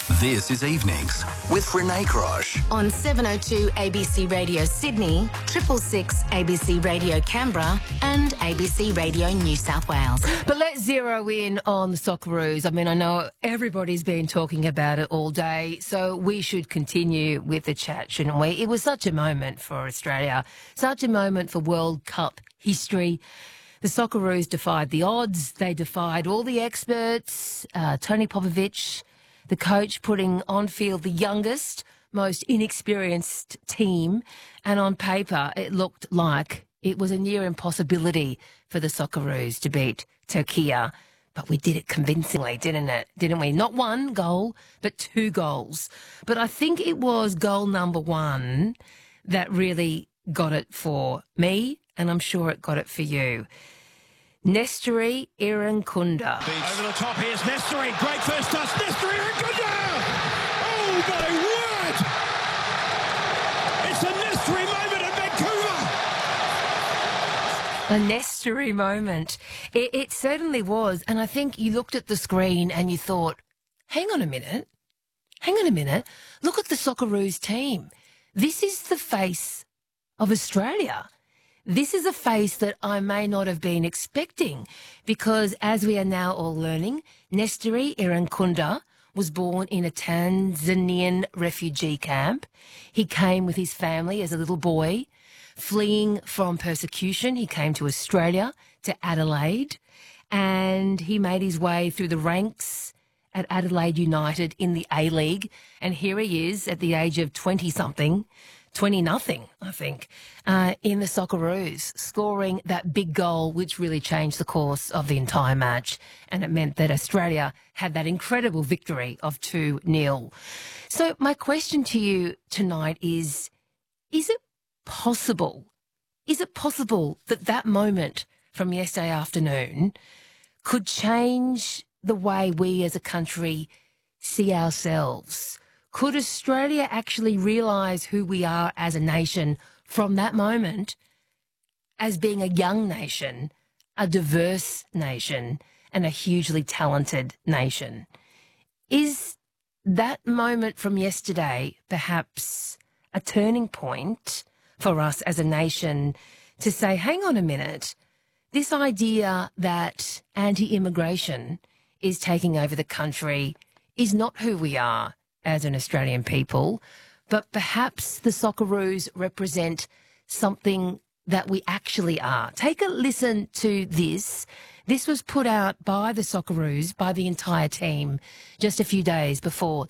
This is Evenings with Renee Crosh. On 702 ABC Radio Sydney, 666 ABC Radio Canberra and ABC Radio New South Wales. But let's zero in on the Socceroos. I mean, I know everybody's been talking about it all day, so we should continue with the chat, shouldn't we? It was such a moment for Australia, such a moment for World Cup history. The Socceroos defied the odds. They defied all the experts. Tony Popovic, the coach, putting on field the youngest, most inexperienced team. And on paper, it looked like it was a near impossibility for the Socceroos to beat Turkey. But we did it convincingly, didn't we? Not one goal, but 2 goals. But I think it was goal number 1 that really got it for me, and I'm sure it got it for you. Nestory Irankunda. Over the top, here's Nestory. Great first touch. Nestory Irankunda! Oh, my word! It's a Nestory moment in Vancouver! A Nestory moment. It certainly was. And I think you looked at the screen and you thought, hang on a minute. Look at the Socceroos team. This is the face of Australia. This is a face that I may not have been expecting because, as we are now all learning, Nestory Irankunda was born in a Tanzanian refugee camp. He came with his family as a little boy, fleeing from persecution. He came to Australia, to Adelaide, and he made his way through the ranks at Adelaide United in the A-League. And here he is at the age of 20-something, 20-0, I think, in the Socceroos, scoring that big goal, which really changed the course of the entire match. And it meant that Australia had that incredible victory of 2-0. So my question to you tonight is it possible that that moment from yesterday afternoon could change the way we as a country see ourselves? Could Australia actually realise who we are as a nation from that moment as being a young nation, a diverse nation, and a hugely talented nation? Is that moment from yesterday perhaps a turning point for us as a nation to say, hang on a minute, this idea that anti-immigration is taking over the country is not who we are as an Australian people, but perhaps the Socceroos represent something that we actually are. Take a listen to this. This was put out by the Socceroos, by the entire team, just a few days before